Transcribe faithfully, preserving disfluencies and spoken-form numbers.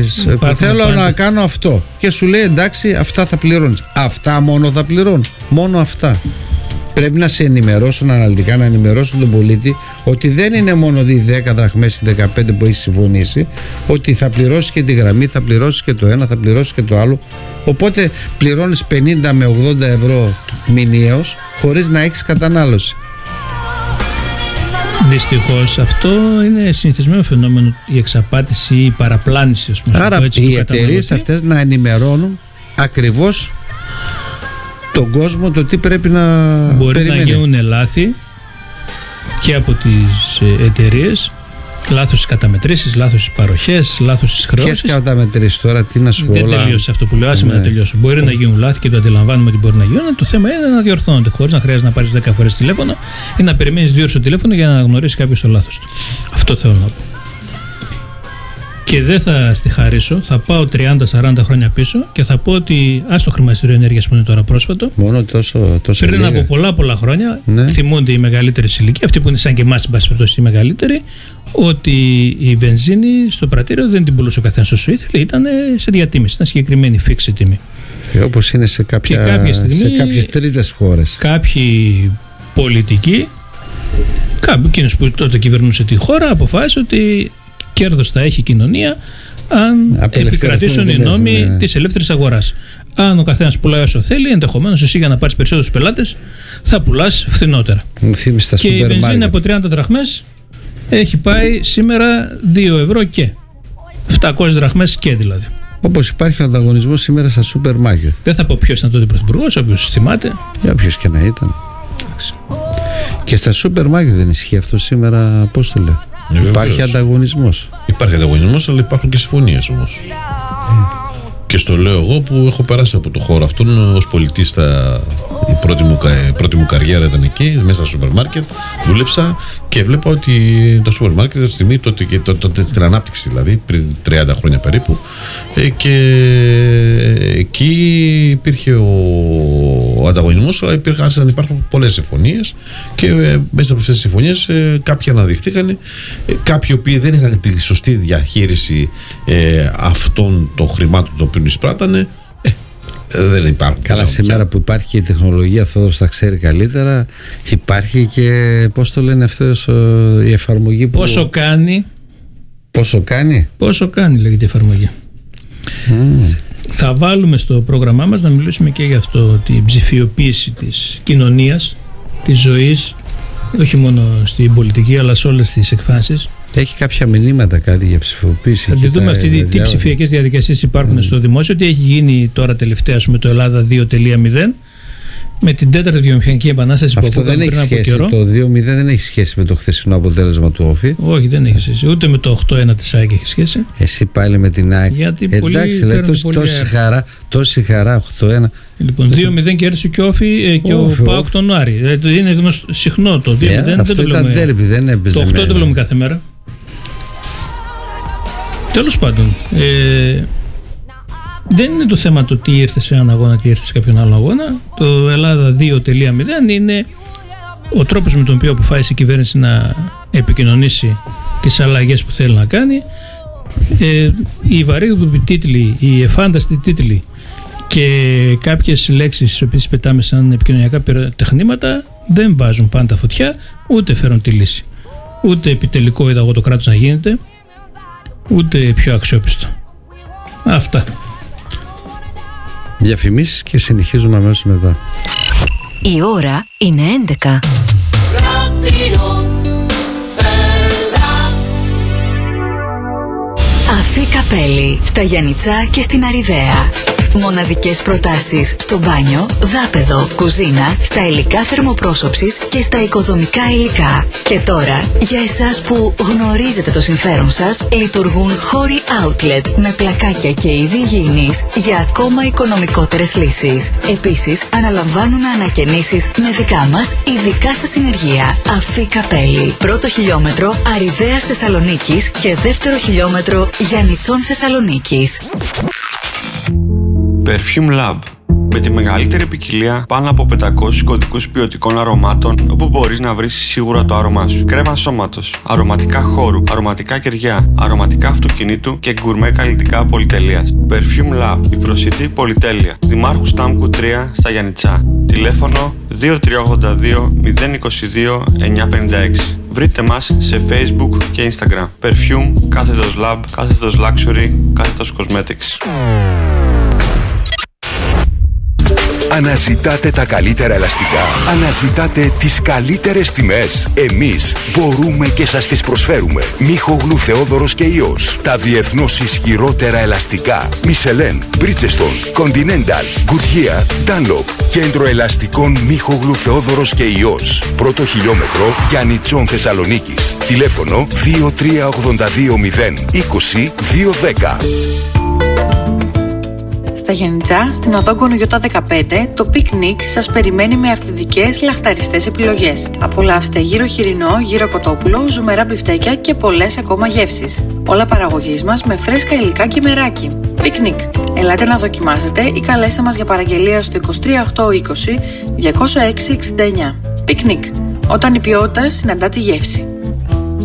προτάσεις που θέλω πάντα να κάνω αυτό. Και σου λέει εντάξει, αυτά θα πληρώνεις. Αυτά μόνο θα πληρώνεις. Μόνο αυτά. Πρέπει να σε ενημερώσουν αναλυτικά, να ενημερώσουν τον πολίτη ότι δεν είναι μόνο οι δέκα δραχμές ή δεκαπέντε που έχει συμφωνήσει, ότι θα πληρώσει και τη γραμμή, θα πληρώσει και το ένα, θα πληρώσει και το άλλο. Οπότε πληρώνεις πενήντα με ογδόντα ευρώ μηνιαίως χωρίς να έχεις κατανάλωση. Δυστυχώς αυτό είναι συνηθισμένο φαινόμενο, η εξαπάτηση ή η παραπλάνηση, ας πούμε. Άρα έτσι, οι εταιρείες αυτές να ενημερώνουν ακριβώς τον κόσμο το τι πρέπει να μπορεί περιμένει. Να γίνουν λάθη και από τις εταιρείες, λάθος στις καταμετρήσεις, λάθος στις παροχές, λάθος στις χρεώσεις. Ποιες καταμετρήσεις τώρα, τι να σου πω. Δεν όλα... τελείωσε αυτό που λέω, άσε με ναι. να τελειώσω. Μπορεί ναι. να γίνουν λάθη και το αντιλαμβάνουμε ότι μπορεί να γίνουν. Το θέμα είναι να διορθώνονται χωρίς να χρειάζεται να πάρεις δέκα φορές τηλέφωνο ή να περιμένεις δύο ώρες το τηλέφωνο για να αναγνωρίσει κάποιος το λάθος του. Αυτό θέλω να πω. Και δεν θα στιχαρίσω, θα πάω τριάντα σαράντα χρόνια πίσω και θα πω ότι ας το χρηματιστήριο ενέργειας που είναι τώρα πρόσφατο. Μόνο τόσο, τόσο πριν λίγα. από πολλά πολλά χρόνια, ναι. θυμούνται οι μεγαλύτερες ηλικία, αυτοί που είναι σαν και εμάς, εν πάση περιπτώσει οι μεγαλύτεροι, ότι η βενζίνη στο πρατήριο δεν την πουλούσε ο καθένας όσο ήθελε, ήταν σε διατίμηση, ήταν συγκεκριμένη φίξη τιμή. Και όπως είναι σε, κάποια, κάποια στιγμή, σε κάποιες τρίτες χώρες. Κάποιοι πολιτικοί, κάποιοι εκείνος που τότε κυβερνούσε τη χώρα, αποφάσισε ότι κέρδος θα έχει η κοινωνία αν επικρατήσουν οι νόμοι ναι. της ελεύθερης αγοράς. Αν ο καθένας πουλάει όσο θέλει, ενδεχομένως εσύ για να πάρεις περισσότερους πελάτες θα πουλάς φθηνότερα. Και η βενζίνη από τριάντα δραχμές έχει πάει σήμερα δύο ευρώ και επτακόσιες δραχμές και δηλαδή. Όπως υπάρχει ο ανταγωνισμός σήμερα στα σούπερ μάρκετ. Δεν θα πω ποιος ήταν τότε πρωθυπουργός, όποιος θυμάται. Για όποιος και να ήταν. Άξι. Και στα σούπερ μάρκετ δεν ισχύει αυτό σήμερα, πώς το λέω. Υπάρχει βεβαίως. Ανταγωνισμός. Υπάρχει ανταγωνισμός, αλλά υπάρχουν και συμφωνίες όμως. Mm. Και στο λέω εγώ που έχω περάσει από το χώρο αυτόν ως πολιτής. Στα... Η πρώτη μου, πρώτη μου καριέρα ήταν εκεί, μέσα στα σούπερ μάρκετ. Δούλεψα και βλέπω ότι το σούπερ μάρκετ αυτή τη στιγμή, τότε, τότε, τότε στην ανάπτυξη δηλαδή, πριν τριάντα χρόνια περίπου, και εκεί υπήρχε ο, ο ανταγωνισμός, αλλά υπήρχαν, υπάρχουν πολλές συμφωνίες και μέσα από αυτές τις συμφωνίες κάποιοι αναδειχθήκαν, κάποιοι οποίοι δεν είχαν τη σωστή διαχείριση ε, αυτών των χρημάτων των οποίων εισπράτανε. Δεν υπάρχουν. Καλά, σήμερα πια που υπάρχει και η τεχνολογία, αυτό θα ξέρει καλύτερα. Υπάρχει και πώς το λένε αυτές, η εφαρμογή που... Πόσο κάνει. Πόσο κάνει. Πόσο κάνει λέγεται η εφαρμογή. Mm. Θα βάλουμε στο πρόγραμμά μας να μιλήσουμε και για αυτό, την ψηφιοποίηση της κοινωνίας, της ζωής, όχι μόνο στην πολιτική αλλά σε όλες τις εκφάνσεις. Έχει κάποια μηνύματα κάτι για ψηφιοποίηση. Θα τη δούμε αυτή τι, τι ψηφιακές διαδικασίες υπάρχουν mm. στο δημόσιο, τι έχει γίνει τώρα τελευταία με το Ελλάδα δύο τελεία μηδέν, με την τέταρτη βιομηχανική επανάσταση που ακούγαμε πριν από καιρό. Το δύο μηδέν δεν έχει σχέση με το χθεσινό αποτέλεσμα του ΟΦΗ. Όχι, δεν έχει σχέση. Ούτε με το οκτώ ένα της ΑΕΚ έχει σχέση. Εσύ πάλι με την ΑΕΚ. Γιατί εντάξει, λέει, τόση, τόση χαρά, τόση χαρά, οκτώ ένα. Λοιπόν, δύο μηδέν κέρδισε και ο ΟΦΗ και ο ΠΑΟΚ τον Άρη. Δηλαδή είναι γνωστό, συχνό το δύο μηδέν. Αυτό δεν ήταν τέρπι, δεν έπαιζε. Το οκτώ το βλέπουμε κάθε μέρα. Τέλος πάντων, ε, δεν είναι το θέμα το τι ήρθε σε έναν αγώνα, τι ήρθε σε κάποιον άλλο αγώνα. Το Ελλάδα δύο τελεία μηδέν είναι ο τρόπος με τον οποίο αποφάσισε η κυβέρνηση να επικοινωνήσει τις αλλαγές που θέλει να κάνει. Ε, οι βαρύγδουποι τίτλοι, οι εφάνταστοι τίτλοι και κάποιες λέξεις τις οποίες πετάμε σαν επικοινωνιακά τεχνήματα δεν βάζουν πάντα φωτιά, ούτε φέρουν τη λύση. Ούτε επιτελικό είδα εγώ το κράτος να γίνεται, ούτε πιο αξιόπιστο. Αυτά. Διαφημίσεις και συνεχίζουμε αμέσως μετά. Η ώρα είναι έντεκα. Αφή Καπέλη, στα Γιαννιτσά και στην Αριδαία. Μοναδικές προτάσεις στο μπάνιο, δάπεδο, κουζίνα, στα υλικά θερμοπρόσωψης και στα οικοδομικά υλικά. Και τώρα, για εσάς που γνωρίζετε το συμφέρον σας, λειτουργούν χώροι outlet με πλακάκια και είδη υγιεινής για ακόμα οικονομικότερες λύσεις. Επίσης, αναλαμβάνουν ανακαινήσεις με δικά μας ειδικά σας συνεργεία. Αφή Καπέλη. Πρώτο χιλιόμετρο Αριδαίας Θεσσαλονίκης και δεύτερο χιλιόμετρο Γιαννιτσών Θεσσαλονίκης. Perfume Lab. Με τη μεγαλύτερη ποικιλία πάνω από πεντακόσιους κωδικούς ποιοτικών αρωμάτων, όπου μπορείς να βρεις σίγουρα το άρωμά σου. Κρέμα σώματος, αρωματικά χώρου, αρωματικά κεριά, αρωματικά αυτοκινήτου και γκουρμέ καλλιτικά πολυτελείας. Perfume Lab, η προσιτή πολυτέλεια. Δημάρχου Στάμκου τρία στα Γιαννιτσά. Τηλέφωνο δύο τρία ογδόντα δύο μηδέν είκοσι δύο εννιακόσια πενήντα έξι. Βρείτε μας σε Facebook και Instagram. Perfume, κάθετος Lab, κάθετος Luxury, κάθετος Cosmetics. Αναζητάτε τα καλύτερα ελαστικά. Αναζητάτε τις καλύτερες τιμές. Εμείς μπορούμε και σας τις προσφέρουμε. Μίχογλου Θεόδωρος και Υιός. Τα διεθνώς ισχυρότερα ελαστικά. Michelin, Bridgestone, Continental, Goodyear, Dunlop. Κέντρο ελαστικών Μίχογλου Θεόδωρος και Υιός. Πρώτο χιλιόμετρο Γιαννιτσών Θεσσαλονίκης. Τηλέφωνο δύο τρία ογδόντα δύο μηδέν είκοσι δύο δέκα. Στα Γιαννιτσά, στην οδό Γκονογιώτα δεκαπέντε, το πικνίκ σας περιμένει με αυθεντικές λαχταριστές επιλογές. Απολαύστε γύρο χοιρινό, γύρο κοτόπουλο, ζουμερά μπιφτέκια και πολλές ακόμα γεύσεις. Όλα παραγωγής μας με φρέσκα υλικά και μεράκι. Πικνίκ. Ελάτε να δοκιμάσετε ή καλέστε μας για παραγγελία στο είκοσι τρία οκτώ είκοσι διακόσια έξι εξήντα εννιά. Πικνίκ. Όταν η ποιότητα συναντά τη γεύση.